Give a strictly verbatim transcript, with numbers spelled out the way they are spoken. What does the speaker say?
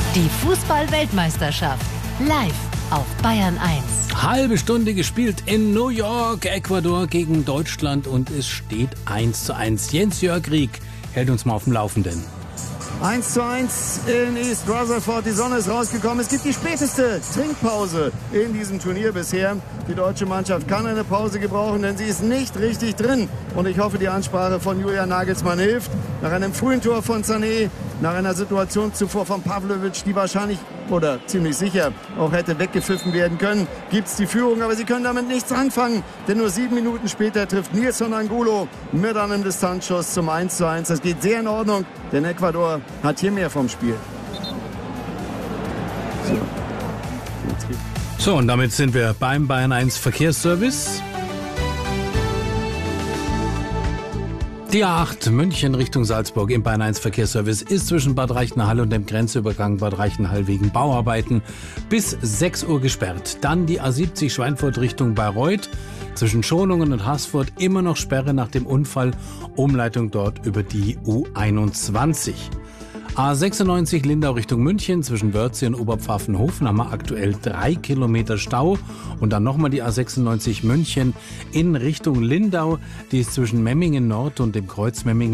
Die Fußball-Weltmeisterschaft. Live auf Bayern eins. Halbe Stunde gespielt in New York, Ecuador gegen Deutschland und es steht eins zu eins. Jens-Jörg Rieck hält uns mal auf dem Laufenden. eins zu eins in East Rutherford. Die Sonne ist rausgekommen. Es gibt die späteste Trinkpause in diesem Turnier bisher. Die deutsche Mannschaft kann eine Pause gebrauchen, denn sie ist nicht richtig drin. Und ich hoffe, die Ansprache von Julian Nagelsmann hilft. Nach einem frühen Tor von Sané, nach einer Situation zuvor von Pavlovic, die wahrscheinlich oder ziemlich sicher auch hätte weggepfiffen werden können, gibt es die Führung. Aber sie können damit nichts anfangen, denn nur sieben Minuten später trifft Nilson Angulo mit einem Distanzschuss zum eins zu eins. Das geht sehr in Ordnung, denn Ecuador hat hier mehr vom Spiel. So, so und damit sind wir beim Bayern eins Verkehrsservice. Die A acht München Richtung Salzburg im Bayern eins Verkehrsservice ist zwischen Bad Reichenhall und dem Grenzübergang Bad Reichenhall wegen Bauarbeiten bis sechs Uhr gesperrt. Dann die A siebzig Schweinfurt Richtung Bayreuth zwischen Schonungen und Haßfurt immer noch Sperre nach dem Unfall. Umleitung dort über die U einundzwanzig. A sechsundneunzig Lindau Richtung München zwischen Wörthsee und Oberpfaffenhofen haben wir aktuell drei Kilometer Stau. Und dann nochmal die A sechsundneunzig München in Richtung Lindau. Die ist zwischen Memmingen Nord und dem Kreuz Memmingen